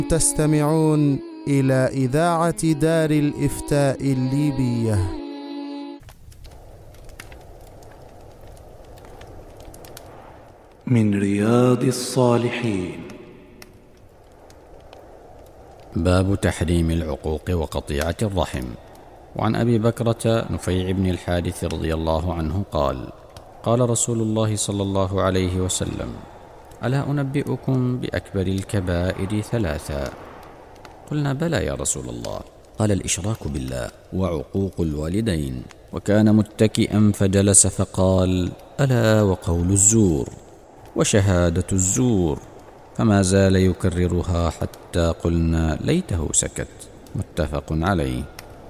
تستمعون إلى إذاعة دار الإفتاء الليبية. من رياض الصالحين. باب تحريم العقوق وقطيعة الرحم. وعن أبي بكرة نفيع بن الحارث رضي الله عنه قال: قال رسول الله صلى الله عليه وسلم: ألا أنبئكم بأكبر الكبائر ثلاثا؟ قلنا: بلى يا رسول الله. قال: الإشراك بالله، وعقوق الوالدين. وكان متكئا فجلس فقال: ألا وقول الزور، وشهادة الزور. فما زال يكررها حتى قلنا: ليته سكت. متفق عليه.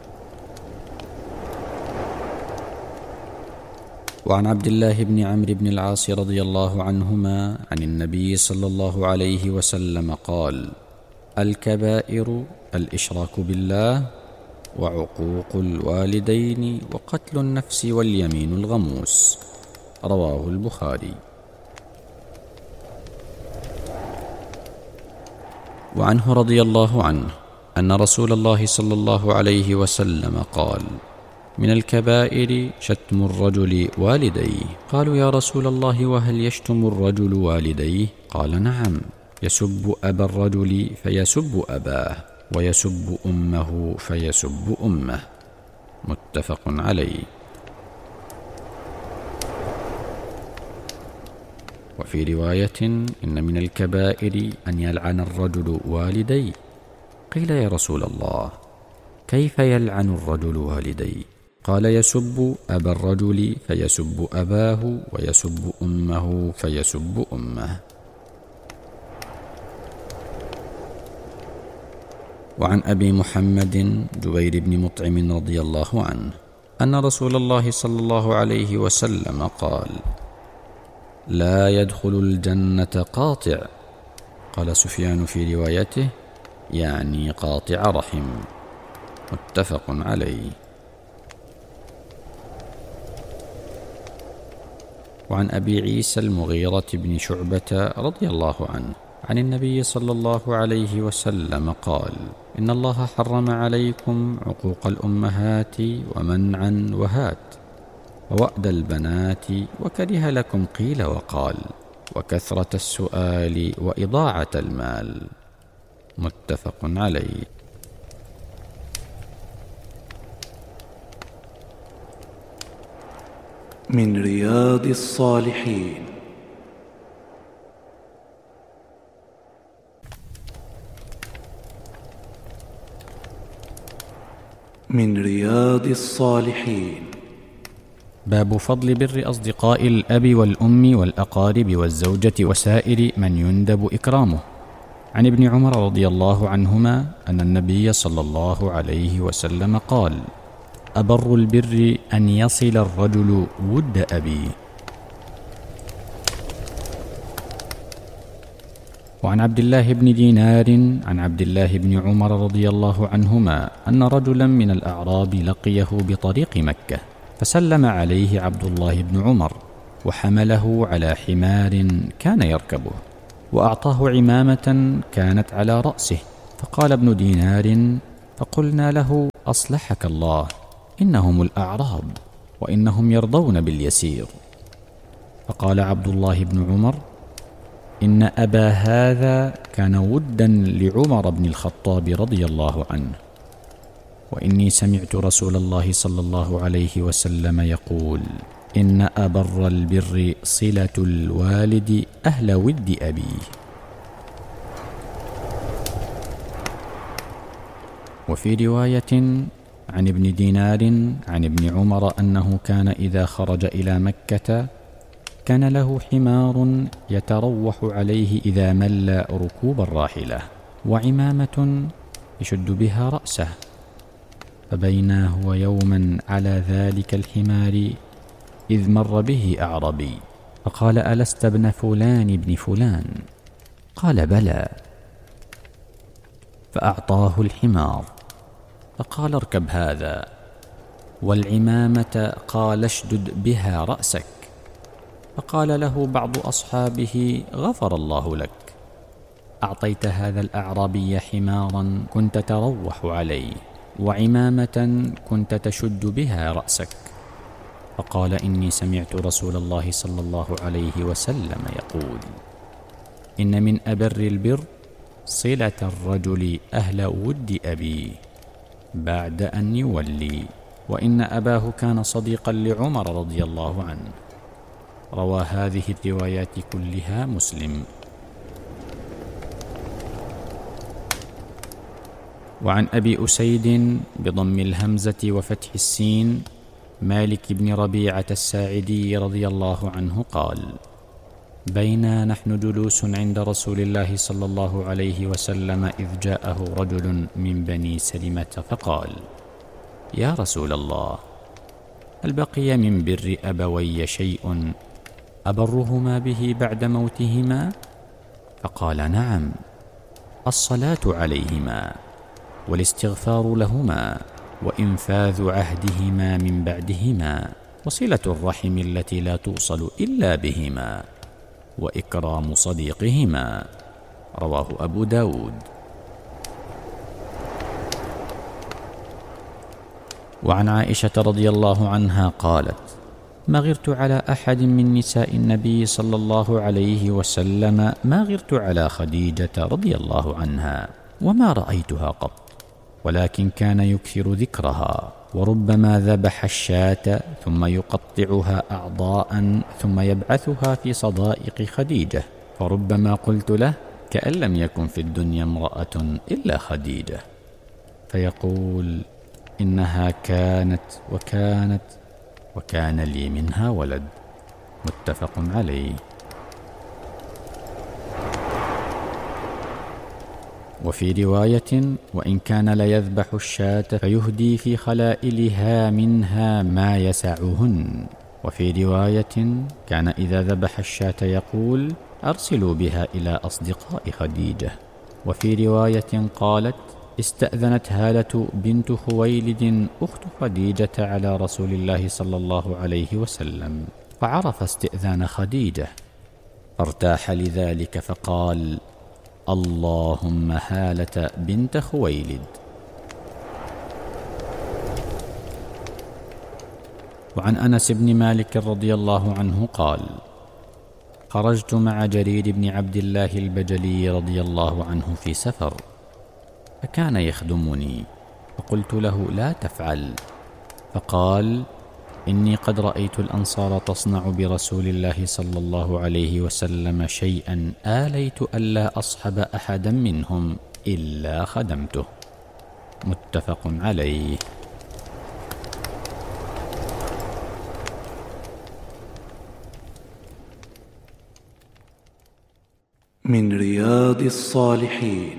وعن عبد الله بن عمرو بن العاص رضي الله عنهما عن النبي صلى الله عليه وسلم قال: الكبائر الإشراك بالله، وعقوق الوالدين، وقتل النفس، واليمين الغموس. رواه البخاري. وعنه رضي الله عنه أن رسول الله صلى الله عليه وسلم قال: من الكبائر شتم الرجل والديه. قالوا: يا رسول الله، وهل يشتم الرجل والديه؟ قال: نعم، يسب أبا الرجل فيسب أباه، ويسب أمه فيسب أمه. متفق عليه. وفي رواية: إن من الكبائر أن يلعن الرجل والديه. قيل: يا رسول الله، كيف يلعن الرجل والديه؟ قال: يسب أبا الرجل فيسب أباه، ويسب أمه فيسب أمه. وعن أبي محمد جبير بن مطعم رضي الله عنه أن رسول الله صلى الله عليه وسلم قال: لا يدخل الجنة قاطع. قال سفيان في روايته: يعني قاطع رحم. متفق عليه. وعن أبي عيسى المغيرة بن شعبة رضي الله عنه عن النبي صلى الله عليه وسلم قال: إن الله حرم عليكم عقوق الأمهات، ومنعا وهات، ووأد البنات، وكره لكم قيل وقال، وكثرة السؤال، وإضاعة المال. متفق عليه. من رياض الصالحين. من رياض الصالحين. باب فضل بر أصدقاء الأب والأم والأقارب والزوجة وسائر من يندب إكرامه. عن ابن عمر رضي الله عنهما أن النبي صلى الله عليه وسلم قال: أبر البر أن يصل الرجل ود أبيه. وعن عبد الله بن دينار عن عبد الله بن عمر رضي الله عنهما أن رجلا من الأعراب لقيه بطريق مكة، فسلم عليه عبد الله بن عمر، وحمله على حمار كان يركبه، وأعطاه عمامة كانت على رأسه. فقال ابن دينار: فقلنا له: أصلحك الله، إنهم الأعراب، وإنهم يرضون باليسير. فقال عبد الله بن عمر: إن أبا هذا كان ودا لعمر بن الخطاب رضي الله عنه، وإني سمعت رسول الله صلى الله عليه وسلم يقول: إن أبر البر صلة الوالد أهل ود أبيه. وفي رواية عن ابن دينار عن ابن عمر أنه كان إذا خرج إلى مكة كان له حمار يتروح عليه إذا مل ركوب الراحلة، وعمامة يشد بها رأسه. فبينا هو يوما على ذلك الحمار إذ مر به أعربي، فقال: ألست ابن فلان ابن فلان؟ قال: بلى. فأعطاه الحمار، فقال: اركب هذا. والعمامة قال: اشدد بها رأسك. فقال له بعض أصحابه: غفر الله لك. أعطيت هذا الأعرابي حمارا كنت تروح عليه، وعمامة كنت تشد بها رأسك. فقال: إني سمعت رسول الله صلى الله عليه وسلم يقول: إن من أبر البر صلة الرجل أهل ود أبيه بعد أن يولي، وإن أباه كان صديقا لعمر رضي الله عنه. روى هذه الروايات كلها مسلم. وعن أبي أسيد بضم الهمزة وفتح السين مالك بن ربيعة الساعدي رضي الله عنه قال: بينا نحن جلوس عند رسول الله صلى الله عليه وسلم إذ جاءه رجل من بني سلمة فقال: يا رسول الله، هل بقي من بر أبوي شيء أبرهما به بعد موتهما؟ فقال: نعم، الصلاة عليهما، والاستغفار لهما، وإنفاذ عهدهما من بعدهما، وصلة الرحم التي لا توصل إلا بهما، وإكرام صديقهما. رواه أبو داود. وعن عائشة رضي الله عنها قالت: ما غرت على أحد من نساء النبي صلى الله عليه وسلم ما غرت على خديجة رضي الله عنها، وما رأيتها قط، ولكن كان يكثر ذكرها، وربما ذبح الشاة ثم يقطعها أعضاء ثم يبعثها في صدائق خديجة، فربما قلت له: كأن لم يكن في الدنيا امرأة إلا خديجة، فيقول: إنها كانت وكانت وكان لي منها ولد. متفق عليه. وفي رواية: وإن كان ليذبح الشاة فيهدي في خلائلها منها ما يسعهن. وفي رواية: كان إذا ذبح الشاة يقول: أرسلوا بها إلى أصدقاء خديجة. وفي رواية قالت: استأذنت هالة بنت خويلد أخت خديجة على رسول الله صلى الله عليه وسلم، فعرف استئذان خديجة فارتاح لذلك، فقال: اللهم هالة بنت خويلد. وعن أنس بن مالك رضي الله عنه قال: خرجت مع جرير بن عبد الله البجلي رضي الله عنه في سفر، فكان يخدمني، فقلت له: لا تفعل. فقال: إني قد رأيت الأنصار تصنع برسول الله صلى الله عليه وسلم شيئا آليت ألا أصحب أحدا منهم إلا خدمته. متفق عليه. من رياض الصالحين.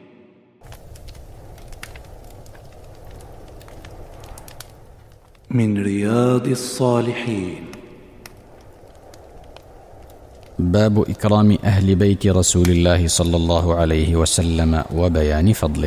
من رياض الصالحين. باب إكرام أهل بيت رسول الله صلى الله عليه وسلم وبيان فضله.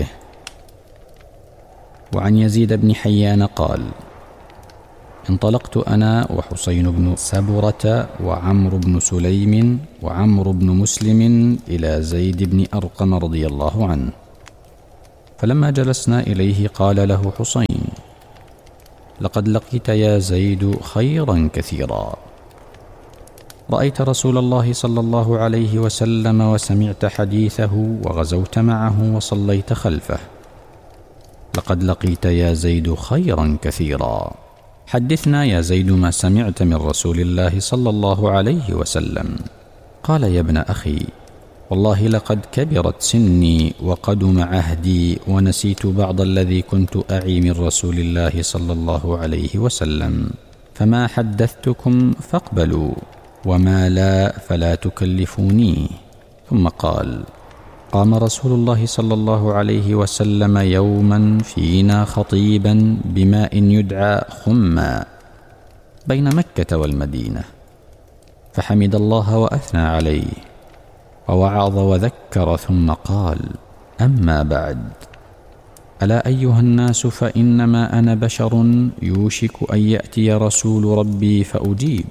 وعن يزيد بن حيان قال: انطلقت أنا وحسين بن سبرة وعمرو بن سليم وعمرو بن مسلم إلى زيد بن أرقم رضي الله عنه، فلما جلسنا إليه قال له حسين: لقد لقيت يا زيد خيرا كثيرا، رأيت رسول الله صلى الله عليه وسلم وسمعت حديثه وغزوت معه وصليت خلفه. لقد لقيت يا زيد خيرا كثيرا، حدثنا يا زيد ما سمعت من رسول الله صلى الله عليه وسلم. قال: يا ابن أخي، والله لقد كبرت سني وقدم عهدي ونسيت بعض الذي كنت أعي من رسول الله صلى الله عليه وسلم، فما حدثتكم فاقبلوا، وما لا فلا تكلفوني. ثم قال: قام رسول الله صلى الله عليه وسلم يوما فينا خطيبا بماء يدعى خما بين مكة والمدينة، فحمد الله وأثنى عليه ووعظ وذكر، ثم قال: أما بعد، ألا أيها الناس، فإنما أنا بشر يوشك أن يأتي رسول ربي فأجيب،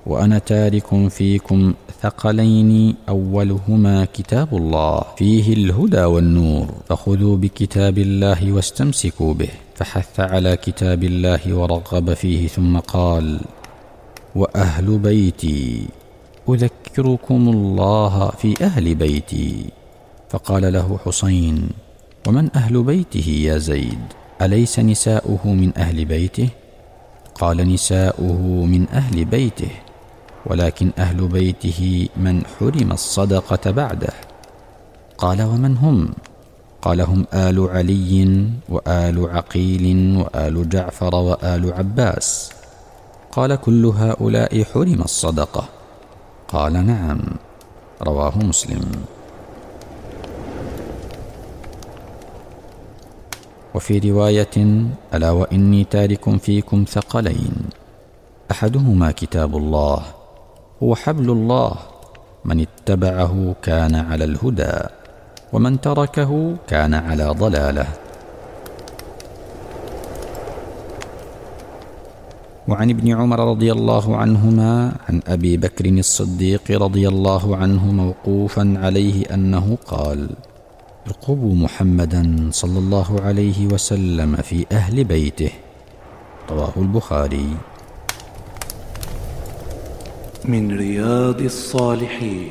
وأنا تارك فيكم ثقلين أولهما كتاب الله فيه الهدى والنور، فخذوا بكتاب الله واستمسكوا به. فحث على كتاب الله ورغب فيه، ثم قال: وأهل بيتي أذكركم الله في أهل بيتي. فقال له حسين: ومن أهل بيته يا زيد؟ أليس نساؤه من أهل بيته؟ قال: نساؤه من أهل بيته، ولكن أهل بيته من حرم الصدقة بعده. قال: ومن هم؟ قال: هم آل علي وآل عقيل وآل جعفر وآل عباس. قال: كل هؤلاء حرم الصدقة؟ قال: نعم. رواه مسلم. وفي رواية: ألا وإني تارك فيكم ثقلين، أحدهما كتاب الله هو حبل الله، من اتبعه كان على الهدى، ومن تركه كان على ضلاله. وعن ابن عمر رضي الله عنهما عن أبي بكر الصديق رضي الله عنه موقوفا عليه أنه قال: ارقبوا محمدا صلى الله عليه وسلم في أهل بيته. رواه البخاري. من رياض الصالحين.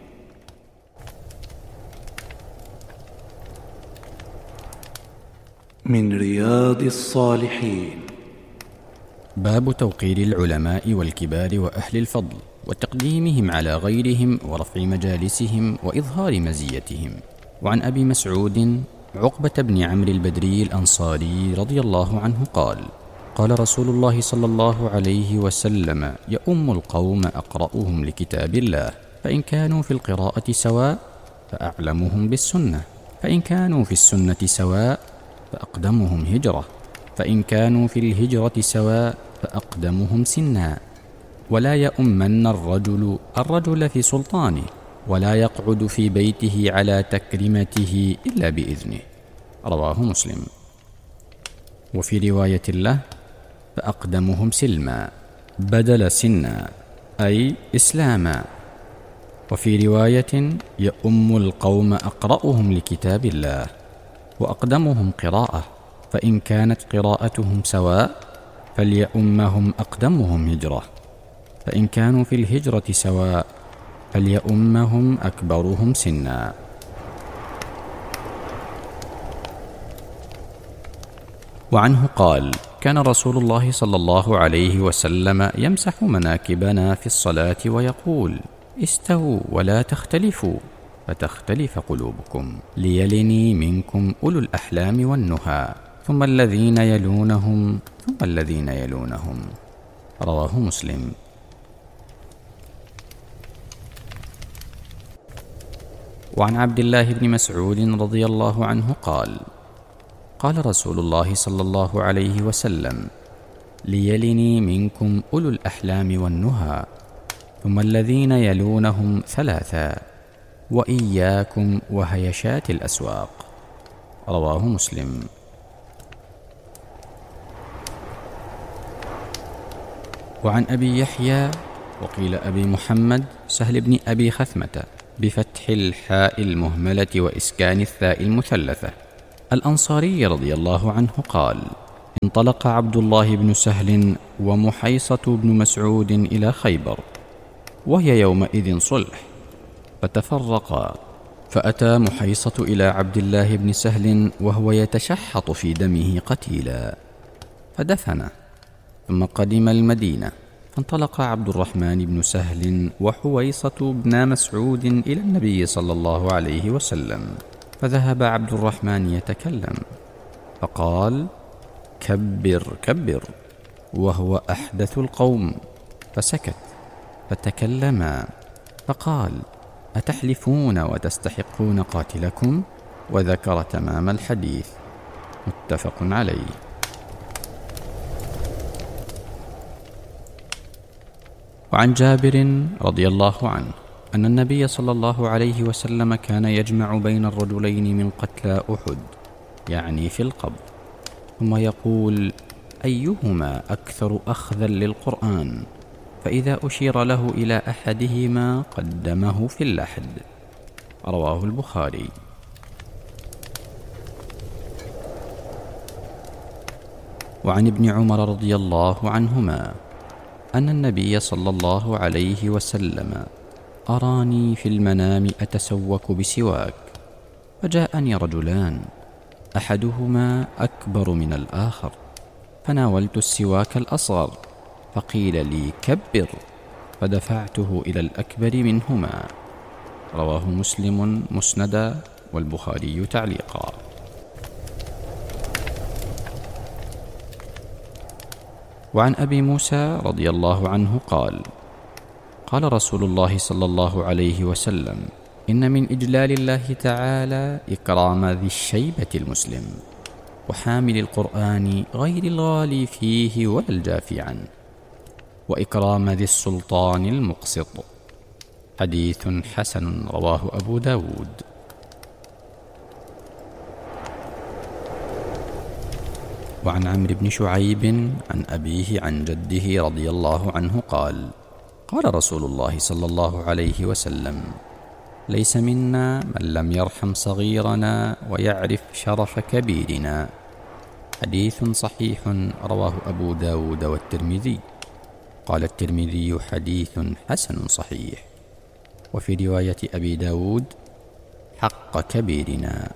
من رياض الصالحين. باب توقير العلماء والكبار وأهل الفضل وتقديمهم على غيرهم ورفع مجالسهم وإظهار مزيتهم. وعن أبي مسعود عقبة بن عمرو البدري الأنصاري رضي الله عنه قال: قال رسول الله صلى الله عليه وسلم: يؤم القوم أقرأهم لكتاب الله، فإن كانوا في القراءة سواء فأعلمهم بالسنة، فإن كانوا في السنة سواء فأقدمهم هجرة، فإن كانوا في الهجرة سواء فأقدمهم سنا. ولا يؤمن الرجل في سلطانه، ولا يقعد في بيته على تكريمته إلا بإذنه. رواه مسلم. وفي رواية له: فأقدمهم سلما بدل سنا، أي إسلاما. وفي رواية: يؤم القوم أقرأهم لكتاب الله، وأقدمهم قراءة، فإن كانت قراءتهم سواء فليؤمهم أقدمهم هجرة، فإن كانوا في الهجرة سواء فليؤمهم أكبرهم سنا. وعنه قال: كان رسول الله صلى الله عليه وسلم يمسح مناكبنا في الصلاة ويقول: استووا ولا تختلفوا فتختلف قلوبكم، ليلني منكم أولو الأحلام والنهى، ثم الذين يلونهم ثم الذين يلونهم. رواه مسلم. وعن عبد الله بن مسعود رضي الله عنه قال: قال رسول الله صلى الله عليه وسلم: ليلني منكم أولو الأحلام والنهى، ثم الذين يلونهم ثلاثا، وإياكم وهيشات الأسواق. رواه مسلم. وعن أبي يحيى وقيل أبي محمد سهل بن أبي خثمة بفتح الحاء المهملة وإسكان الثاء المثلثة الأنصاري رضي الله عنه قال: انطلق عبد الله بن سهل ومحيصة بن مسعود إلى خيبر، وهي يومئذ صلح، فتفرقا، فأتى محيصة إلى عبد الله بن سهل وهو يتشحط في دمه قتيلا، فدفنه، ثم قدم المدينة، فانطلق عبد الرحمن بن سهل وحويصة بن مسعود إلى النبي صلى الله عليه وسلم، فذهب عبد الرحمن يتكلم، فقال: كبر كبر، وهو أحدث القوم، فسكت، فتكلما، فقال: أتحلفون وتستحقون قاتلكم؟ وذكر تمام الحديث. متفق عليه. وعن جابر رضي الله عنه أن النبي صلى الله عليه وسلم كان يجمع بين الرجلين من قتلى أحد، يعني في القبر، ثم يقول: أيهما أكثر أخذا للقرآن؟ فإذا أشير له إلى أحدهما قدمه في اللحد. رواه البخاري. وعن ابن عمر رضي الله عنهما أن النبي صلى الله عليه وسلم أراني في المنام أتسوك بسواك، فجاءني رجلان أحدهما أكبر من الآخر، فناولت السواك الأصغر فقيل لي كبر، فدفعته إلى الأكبر منهما. رواه مسلم مسندا والبخاري تعليقا. وعن أبي موسى رضي الله عنه قال: قال رسول الله صلى الله عليه وسلم: إن من إجلال الله تعالى إكرام ذي الشيبة المسلم، وحامل القرآن غير الغالي فيه ولا الجافي عنه، وإكرام ذي السلطان المقسط. حديث حسن رواه أبو داود. وعن عمرو بن شعيب عن أبيه عن جده رضي الله عنه قال: قال رسول الله صلى الله عليه وسلم: ليس منا من لم يرحم صغيرنا ويعرف شرف كبيرنا. حديث صحيح رواه أبو داود والترمذي. قال الترمذي: حديث حسن صحيح. وفي رواية أبي داود: حق كبيرنا.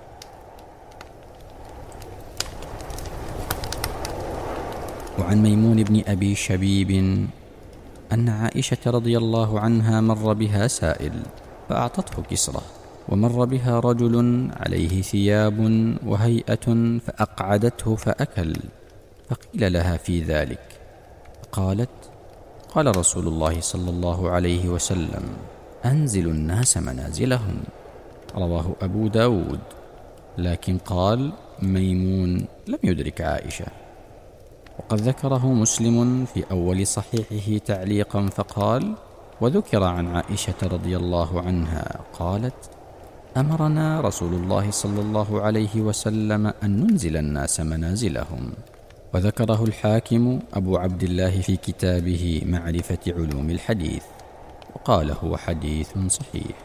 وعن ميمون بن أبي شبيب أن عائشة رضي الله عنها مر بها سائل فأعطته كسرة، ومر بها رجل عليه ثياب وهيئة فأقعدته فأكل، فقيل لها في ذلك قالت: قال رسول الله صلى الله عليه وسلم: أنزلوا الناس منازلهم. رواه أبو داود، لكن قال ميمون لم يدرك عائشة. وقد ذكره مسلم في أول صحيحه تعليقا فقال: وذكر عن عائشة رضي الله عنها قالت: أمرنا رسول الله صلى الله عليه وسلم أن ننزل الناس منازلهم. وذكره الحاكم أبو عبد الله في كتابه معرفة علوم الحديث، وقال: هو حديث صحيح.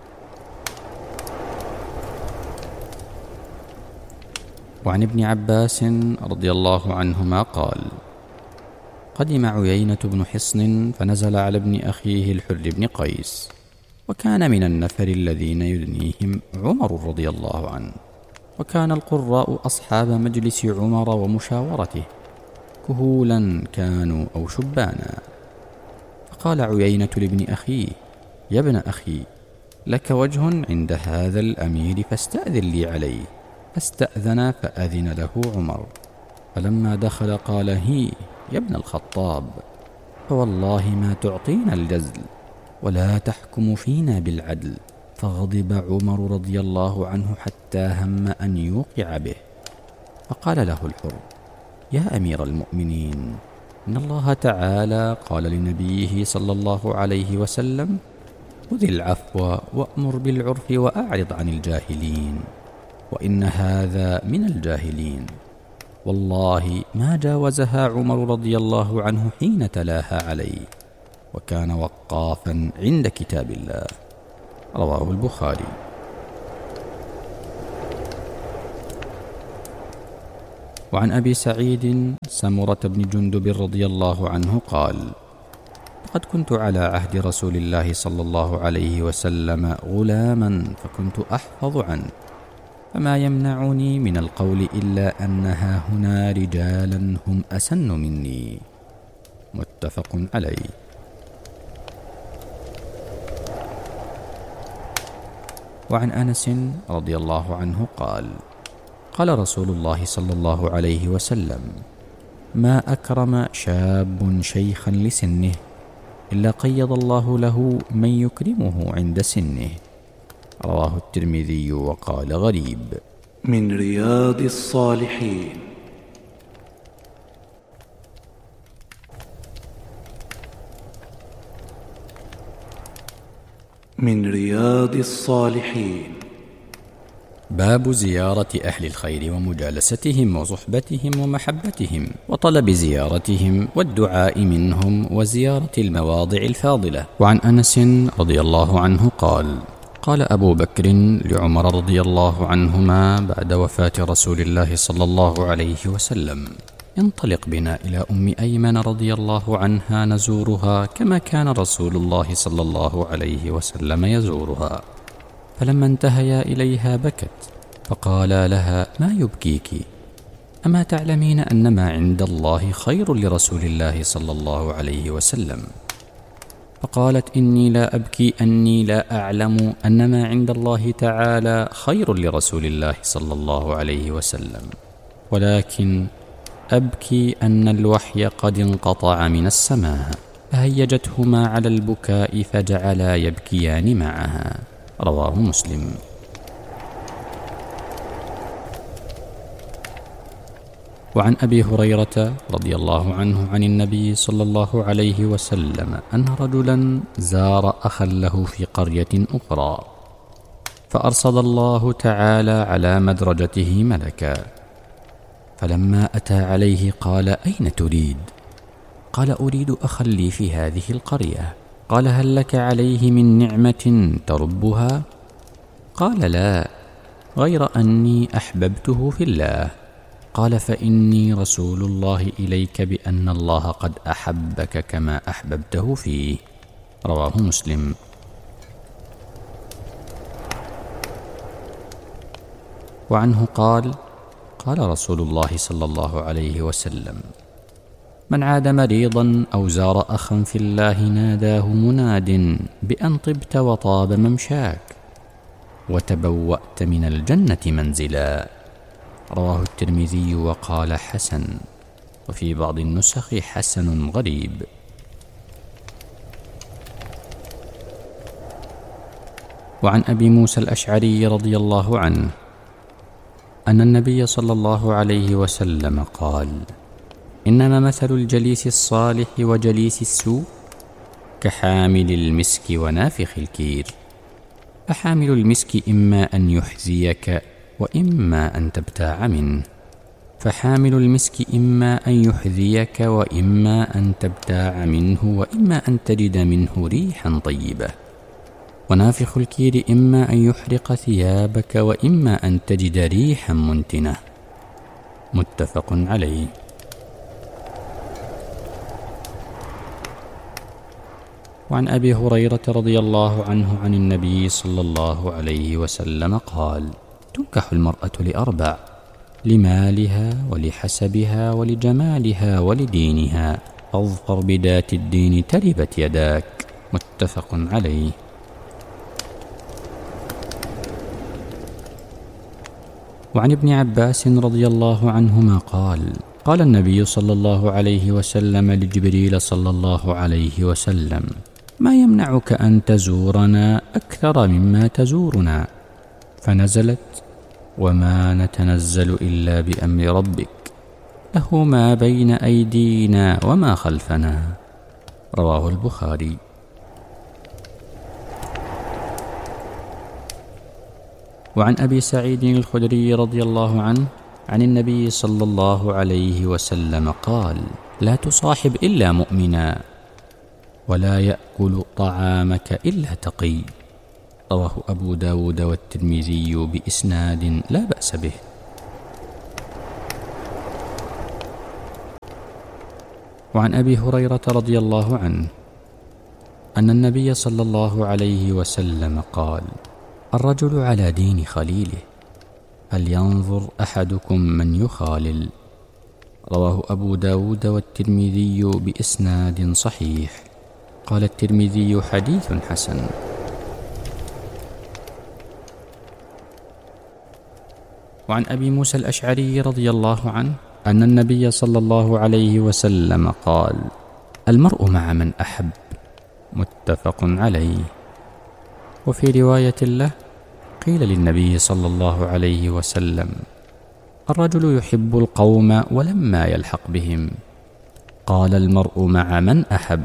وعن ابن عباس رضي الله عنهما قال: قدم عيينة بن حصن فنزل على ابن أخيه الحر بن قيس، وكان من النفر الذين يدنيهم عمر رضي الله عنه، وكان القراء أصحاب مجلس عمر ومشاورته، كهولا كانوا أو شبانا. فقال عيينة لابن أخيه: يا ابن أخي، لك وجه عند هذا الأمير فاستأذن لي عليه. فاستأذن فأذن له عمر، فلما دخل قال: هي يا ابن الخطاب، فوالله ما تعطينا الجزل ولا تحكم فينا بالعدل. فغضب عمر رضي الله عنه حتى هم أن يوقع به، فقال له الحر: يا أمير المؤمنين، إن الله تعالى قال لنبيه صلى الله عليه وسلم: خذ العفو وأمر بالعرف وأعرض عن الجاهلين، وإن هذا من الجاهلين. والله ما جاوزها عمر رضي الله عنه حين تلاها عليه، وكان وقافا عند كتاب الله. رواه البخاري. وعن أبي سعيد سمرة بن جندب رضي الله عنه قال: لقد كنت على عهد رسول الله صلى الله عليه وسلم غلاما، فكنت أحفظ عنه، فما يمنعني من القول إلا أنها هنا رجالا هم أسن مني. متفق عليه. وعن أنس رضي الله عنه قال: قال رسول الله صلى الله عليه وسلم: ما أكرم شاب شيخا لسنه إلا قيض الله له من يكرمه عند سنه. رواه الترمذي وقال: غريب. من رياض الصالحين. من رياض الصالحين. باب زيارة أهل الخير ومجالستهم وصحبتهم ومحبتهم وطلب زيارتهم والدعاء منهم وزيارة المواضع الفاضلة. وعن أنس رضي الله عنه قال: قال أبو بكر لعمر رضي الله عنهما بعد وفاة رسول الله صلى الله عليه وسلم: انطلق بنا إلى أم أيمن رضي الله عنها نزورها كما كان رسول الله صلى الله عليه وسلم يزورها. فلما انتهيا إليها بكت، فقالا لها: ما يبكيك؟ أما تعلمين أن ما عند الله خير لرسول الله صلى الله عليه وسلم؟ فقالت: إني لا أبكي أني لا أعلم أن ما عند الله تعالى خير لرسول الله صلى الله عليه وسلم، ولكن أبكي أن الوحي قد انقطع من السماء. فهيجتهما على البكاء فجعلا يبكيان معها. رواه مسلم. وعن أبي هريرة رضي الله عنه عن النبي صلى الله عليه وسلم أن رجلا زار أخا له في قرية أخرى، فأرصد الله تعالى على مدرجته ملكا، فلما أتى عليه قال: أين تريد؟ قال: أريد أخا لي في هذه القرية. قال: هل لك عليه من نعمة تربها؟ قال: لا، غير أني أحببته في الله. قال: فإني رسول الله إليك بأن الله قد أحبك كما أحببته فيه. رواه مسلم. وعنه قال: قال رسول الله صلى الله عليه وسلم: من عاد مريضا أو زار أخا في الله ناداه مناد بأن طبت وطاب ممشاك وتبوأت من الجنة منزلا. رواه الترمذي وقال: حسن، وفي بعض النسخ حسن غريب. وعن أبي موسى الأشعري رضي الله عنه أن النبي صلى الله عليه وسلم قال: إنما مثل الجليس الصالح وجليس السوء كحامل المسك ونافخ الكير، فحامل المسك إما أن يحزيك وإما أن تبتاع منه، فحامل المسك إما أن يحذيك وإما أن تبتاع منه وإما أن تجد منه ريحا طيبة، ونافخ الكير إما أن يحرق ثيابك وإما أن تجد ريحا منتنة. متفق عليه. وعن أبي هريرة رضي الله عنه عن النبي صلى الله عليه وسلم قال: تنكح المرأة لأربع: لمالها ولحسبها ولجمالها ولدينها، فاظفر بذات الدين تربت يداك. متفق عليه. وعن ابن عباس رضي الله عنهما قال: قال النبي صلى الله عليه وسلم لجبريل صلى الله عليه وسلم: ما يمنعك أن تزورنا أكثر مما تزورنا؟ فنزلت: وما نتنزل إلا بأمر ربك، له ما بين أيدينا وما خلفنا. رواه البخاري. وعن أبي سعيد الخدري رضي الله عنه عن النبي صلى الله عليه وسلم قال: لا تصاحب إلا مؤمنا، ولا يأكل طعامك إلا تقي. رواه أبو داود والترمذي بإسناد لا بأس به. وعن أبي هريرة رضي الله عنه أن النبي صلى الله عليه وسلم قال: الرجل على دين خليله، فلينظر أحدكم من يخالل. رواه أبو داود والترمذي بإسناد صحيح. قال الترمذي: حديث حسن. وعن أبي موسى الأشعري رضي الله عنه أن النبي صلى الله عليه وسلم قال: المرء مع من أحب. متفق عليه. وفي رواية له قيل للنبي صلى الله عليه وسلم: الرجل يحب القوم ولما يلحق بهم. قال: المرء مع من أحب.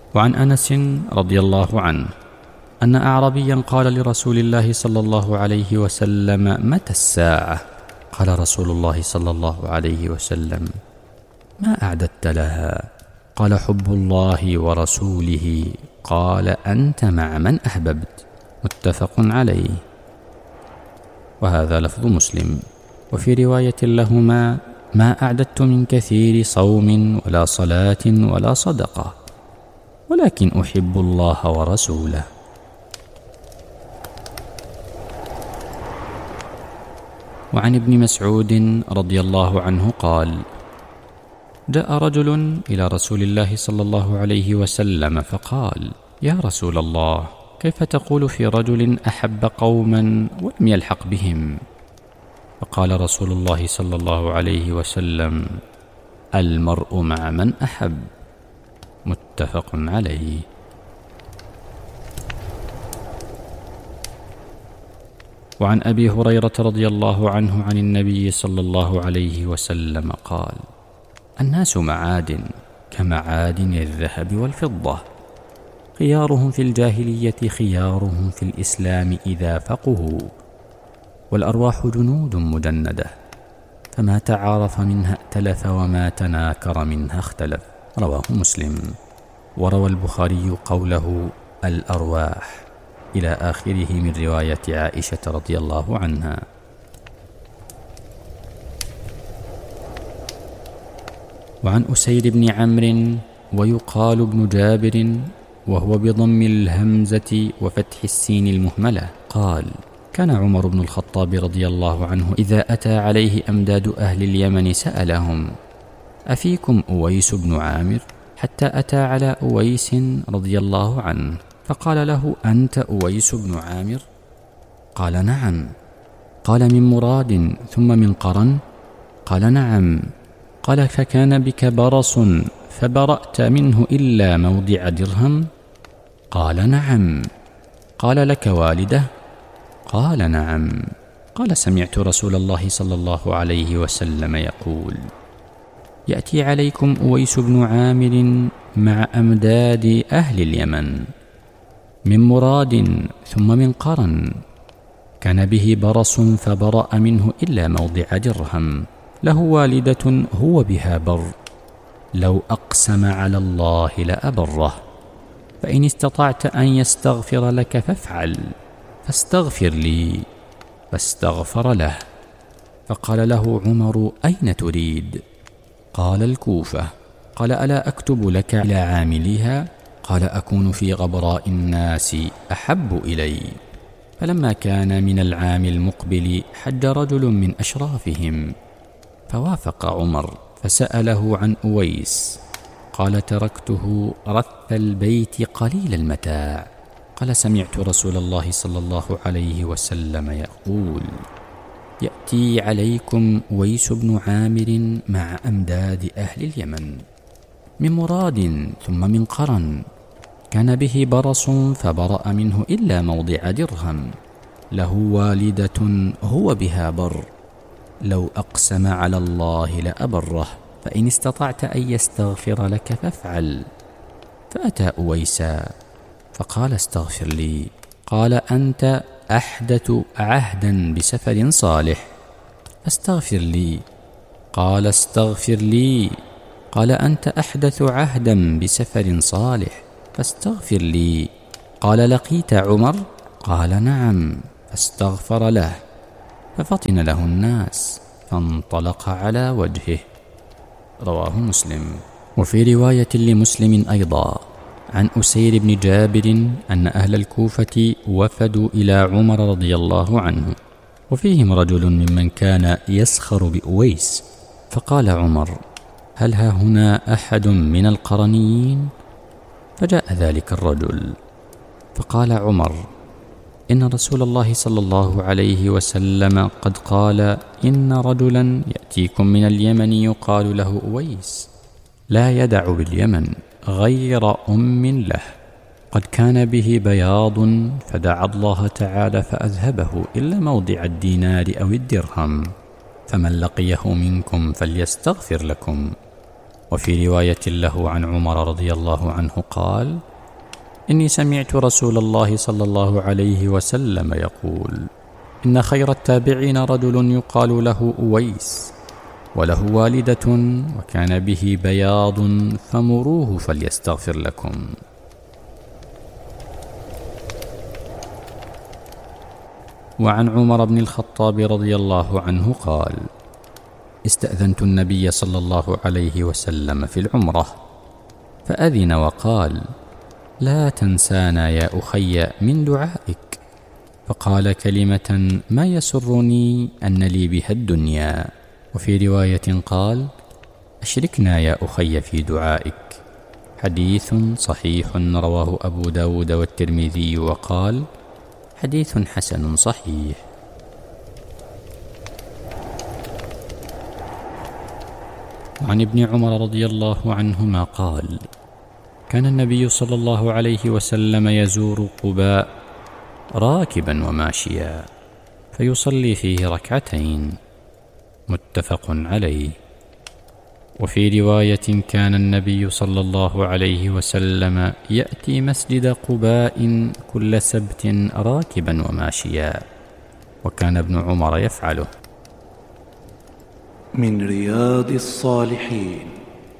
وعن أنس رضي الله عنه أن أعرابيا قال لرسول الله صلى الله عليه وسلم: متى الساعة؟ قال رسول الله صلى الله عليه وسلم: ما أعددت لها؟ قال: حب الله ورسوله. قال: أنت مع من أحببت. متفق عليه. وهذا لفظ مسلم. وفي رواية لهما: ما أعددت من كثير صوم ولا صلاة ولا صدقة، ولكن أحب الله ورسوله. وعن ابن مسعود رضي الله عنه قال: جاء رجل إلى رسول الله صلى الله عليه وسلم فقال: يا رسول الله، كيف تقول في رجل أحب قوما ولم يلحق بهم؟ فقال رسول الله صلى الله عليه وسلم: المرء مع من أحب. متفق عليه. وعن أبي هريرة رضي الله عنه عن النبي صلى الله عليه وسلم قال: الناس معادن كمعادن الذهب والفضة، خيارهم في الجاهلية خيارهم في الإسلام إذا فقهوا، والأرواح جنود مجندة، فما تعارف منها ائتلف وما تناكر منها اختلف. رواه مسلم. وروى البخاري قوله الأرواح إلى آخره من رواية عائشة رضي الله عنها. وعن أسير بن عمرو ويقال ابن جابر وهو بضم الهمزة وفتح السين المهملة قال: كان عمر بن الخطاب رضي الله عنه إذا أتى عليه أمداد أهل اليمن سألهم: أفيكم أويس بن عامر؟ حتى أتى على أويس رضي الله عنه فقال له: أنت أويس بن عامر؟ قال: نعم. قال: من مراد ثم من قرن؟ قال: نعم. قال: فكان بك برص فبرأت منه إلا موضع درهم؟ قال: نعم. قال: لك والدة؟ قال: نعم. قال: سمعت رسول الله صلى الله عليه وسلم يقول: يأتي عليكم أويس بن عامر مع أمداد أهل اليمن من مراد ثم من قرن، كان به برص فبرأ منه إلا موضع درهم، له والدة هو بها بر، لو أقسم على الله لأبره، فإن استطعت أن يستغفر لك فافعل، فاستغفر لي. فاستغفر له. فقال له عمر: أين تريد؟ قال: الكوفة. قال: ألا أكتب لك إلى عاملها؟ قال: أكون في غبراء الناس أحب إلي. فلما كان من العام المقبل حج رجل من أشرافهم فوافق عمر فسأله عن أويس، قال: تركته رث البيت قليل المتاع. قال: سمعت رسول الله صلى الله عليه وسلم يقول: يأتي عليكم أويس بن عامر مع أمداد أهل اليمن من مراد ثم من قرن، كان به برص فبرأ منه إلا موضع درهم، له والدة هو بها بر، لو أقسم على الله لأبره، فإن استطعت أن يستغفر لك فافعل. فأتى أويسا فقال: استغفر لي. قال: أنت أحدث عهدا بسفر صالح، فاستغفر لي. قال: استغفر لي. قال: أنت أحدث عهدا بسفر صالح، فاستغفر لي. قال: لقيت عمر؟ قال: نعم. فاستغفر له، ففطن له الناس فانطلق على وجهه. رواه مسلم. وفي رواية لمسلم أيضا عن أسير بن جابر أن أهل الكوفة وفدوا إلى عمر رضي الله عنه، وفيهم رجل ممن كان يسخر بأويس، فقال عمر: هل ها هنا أحد من القرنيين؟ فجاء ذلك الرجل فقال عمر: إن رسول الله صلى الله عليه وسلم قد قال: إن رجلا يأتيكم من اليمن يقال له أويس، لا يدع باليمن غير له، قد كان به بياض فدعا الله تعالى فأذهبه إلا موضع الدينار أو الدرهم، فمن لقيه منكم فليستغفر لكم. وفي رواية له عن عمر رضي الله عنه قال: إني سمعت رسول الله صلى الله عليه وسلم يقول: إن خير التابعين رجل يقال له أويس، وله والدة وكان به بياض فمروه فليستغفر لكم. وعن عمر بن الخطاب رضي الله عنه قال: استأذنت النبي صلى الله عليه وسلم في العمرة فأذن وقال: لا تنسانا يا أخي من دعائك. فقال كلمة ما يسرني أن لي بها الدنيا. وفي رواية قال: أشركنا يا أخي في دعائك. حديث صحيح رواه أبو داود والترمذي وقال: حديث حسن صحيح. عن ابن عمر رضي الله عنهما قال: كان النبي صلى الله عليه وسلم يزور قباء راكبا وماشيا فيصلي فيه ركعتين. متفق عليه. وفي رواية كان النبي صلى الله عليه وسلم يأتي مسجد قباء كل سبت راكبا وماشيا، وكان ابن عمر يفعله. من رياض الصالحين.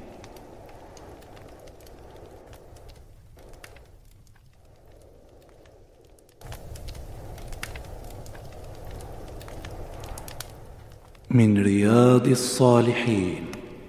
من رياض الصالحين.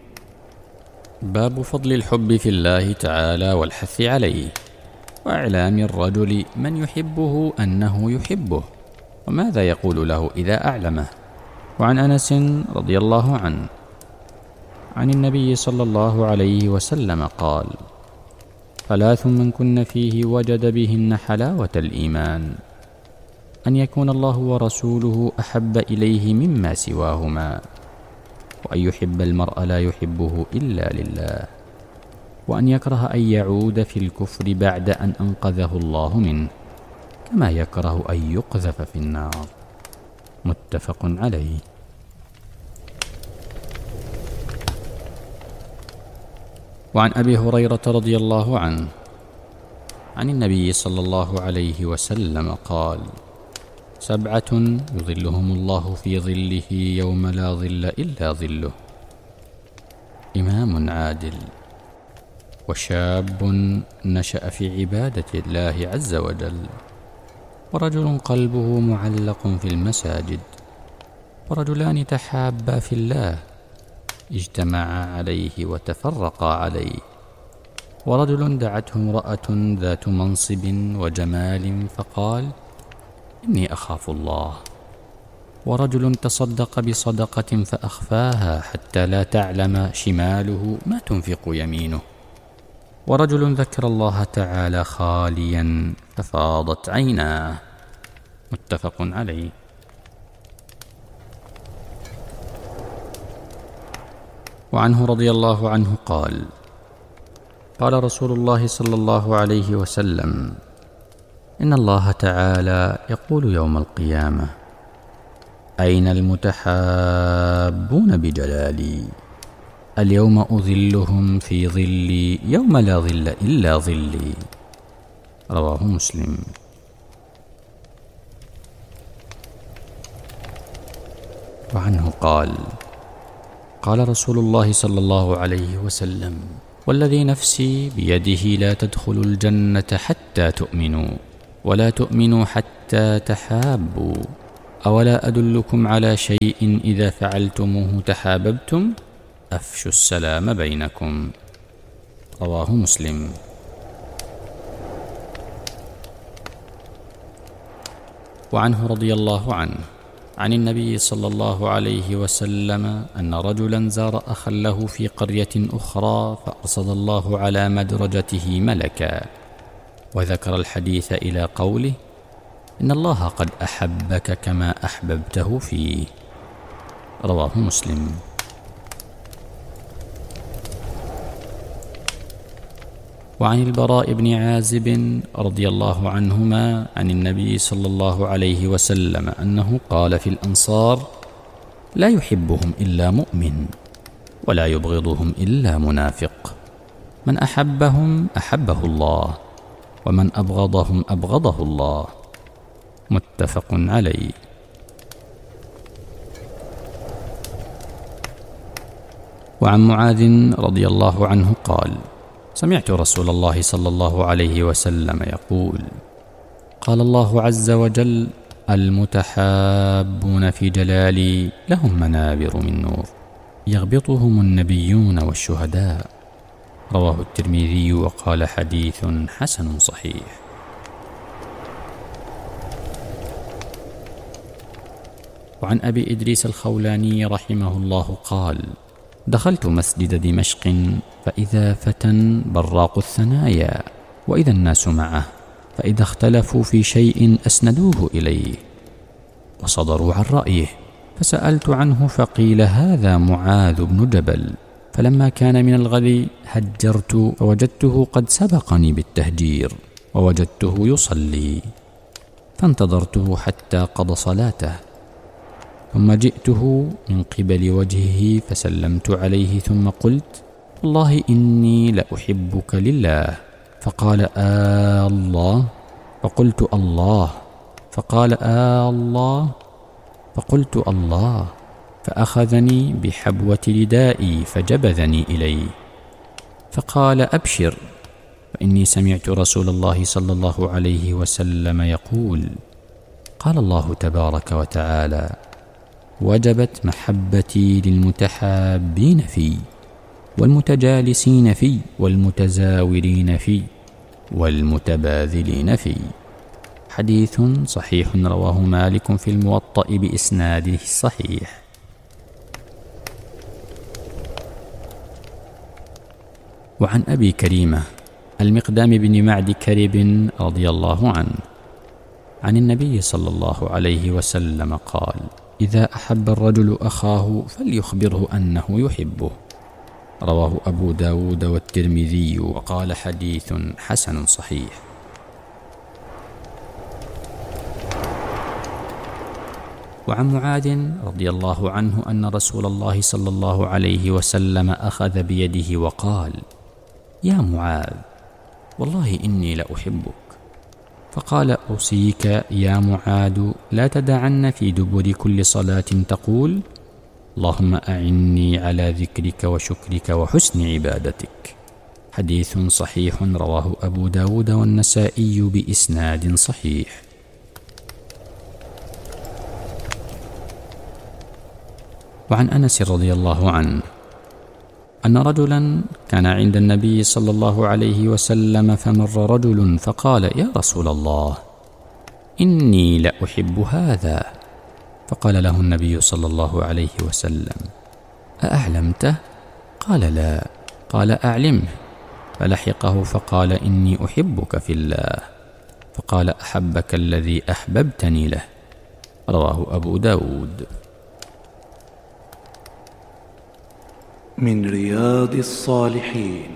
باب فضل الحب في الله تعالى والحث عليه، وإعلام الرجل من يحبه أنه يحبه، وماذا يقول له إذا أعلمه. وعن أنس رضي الله عنه عن النبي صلى الله عليه وسلم قال: ثلاث من كن فيه وجد بهن حلاوة الإيمان: أن يكون الله ورسوله أحب إليه مما سواهما، وأن يحب المرء لا يحبه إلا لله، وأن يكره أن يعود في الكفر بعد أن أنقذه الله منه، كما يكره أن يقذف في النار. متفق عليه. وعن أبي هريرة رضي الله عنه عن النبي صلى الله عليه وسلم قال: 7 يظلهم الله في ظله يوم لا ظل إلا ظله: إمام عادل، وشاب نشأ في عبادة الله عز وجل، ورجل قلبه معلق في المساجد، ورجلان تحابا في الله اجتمعا عليه وتفرقا عليه، ورجل دعته امرأة ذات منصب وجمال فقال: إني أخاف الله، ورجل تصدق بصدقة فأخفاها حتى لا تعلم شماله ما تنفق يمينه، ورجل ذكر الله تعالى خاليا ففاضت عيناه. متفق عليه. وعنه رضي الله عنه قال: قال رسول الله صلى الله عليه وسلم: إن الله تعالى يقول يوم القيامة: أين المتحابون بجلالي؟ اليوم أظلهم في ظلي يوم لا ظل إلا ظلي. رواه مسلم. وعنه قال: قال رسول الله صلى الله عليه وسلم: والذي نفسي بيده لا تدخلوا الجنة حتى تؤمنوا، ولا تؤمنوا حتى تحابوا. أولا أدلكم على شيء إذا فعلتموه تحاببتم؟ أفشوا السلام بينكم. رواه مسلم. وعنه رضي الله عنه عن النبي صلى الله عليه وسلم أن رجلا زار أخا له في قرية أخرى فأرصد الله على مدرجته ملكا، وذكر الحديث إلى قوله: إن الله قد أحبك كما أحببته فيه. رواه مسلم. وعن البراء بن عازب رضي الله عنهما عن النبي صلى الله عليه وسلم أنه قال في الأنصار: لا يحبهم إلا مؤمن، ولا يبغضهم إلا منافق. من أحبهم أحبه الله، ومن أبغضهم أبغضه الله. متفق عليه. وعن معاذ رضي الله عنه قال: سمعت رسول الله صلى الله عليه وسلم يقول: قال الله عز وجل: المتحابون في جلالي لهم منابر من نور يغبطهم النبيون والشهداء. رواه الترمذي وقال: حديث حسن صحيح. وعن أبي إدريس الخولاني رحمه الله قال: دخلت مسجد دمشق فإذا فتى براق الثنايا، وإذا الناس معه، فإذا اختلفوا في شيء أسندوه إليه وصدروا عن رأيه، فسألت عنه فقيل: هذا معاذ بن جبل. فلما كان من الغد هجرت فوجدته قد سبقني بالتهجير، ووجدته يصلي، فانتظرته حتى قضى صلاته، ثم جئته من قبل وجهه فسلمت عليه، ثم قلت: والله إني لأحبك لله. فقال: الله؟ فقلت: الله. فقال: الله؟ فقلت: الله. فأخذني بحبوة ردائي فجبذني إليه، فقال: أبشر، فإني سمعت رسول الله صلى الله عليه وسلم يقول: قال الله تبارك وتعالى: وجبت محبتي للمتحابين في، والمتجالسين في، والمتزاورين في، والمتباذلين في. حديث صحيح رواه مالك في الموطأ بإسناده الصحيح. وعن أبي كريمة المقدام بن معد كرب رضي الله عنه عن النبي صلى الله عليه وسلم قال: إذا أحب الرجل أخاه فليخبره أنه يحبه. رواه أبو داود والترمذي وقال: حديث حسن صحيح. وعن معاذ رضي الله عنه أن رسول الله صلى الله عليه وسلم أخذ بيده وقال: يا معاذ، والله إني لأحبك. فقال: أوصيك يا معاذ لا تدعن في دبر كل صلاة تقول: اللهم أعني على ذكرك وشكرك وحسن عبادتك. حديث صحيح رواه أبو داود والنسائي بإسناد صحيح. وعن أنس رضي الله عنه أن رجلا كان عند النبي صلى الله عليه وسلم، فمر رجل فقال: يا رسول الله، إني لأحب هذا. فقال له النبي صلى الله عليه وسلم: أأعلمته؟ قال: لا. قال: أعلمه. فلحقه فقال: إني أحبك في الله. فقال: أحبك الذي أحببتني له. رواه أبو داود. من رياض الصالحين.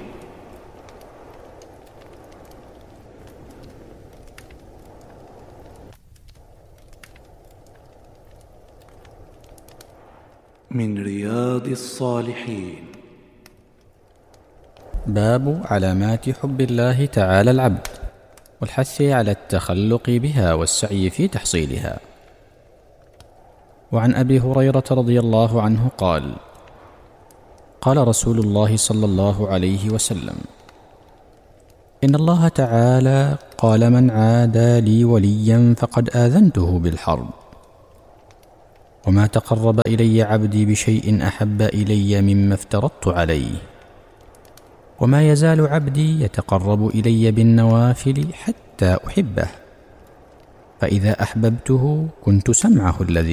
من رياض الصالحين. باب علامات حب الله تعالى العبد، والحث على التخلق بها والسعي في تحصيلها. وعن أبي هريرة رضي الله عنه قال: قال رسول الله صلى الله عليه وسلم: إن الله تعالى قال: من عادى لي وليا فقد آذنته بالحرب. وما تقرب إلي عبدي بشيء أحب إلي مما افترضت عليه. وما يزال عبدي يتقرب إلي بالنوافل حتى أحبه، فإذا أحببته كنت سمعه الذي